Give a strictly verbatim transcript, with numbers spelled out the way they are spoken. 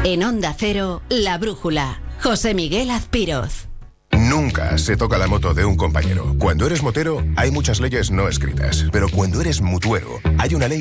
En Onda Cero, La Brújula. José Miguel Azpiroz. Nunca se toca la moto de un compañero. Cuando eres motero, hay muchas leyes no escritas. Pero cuando eres mutuero, hay una ley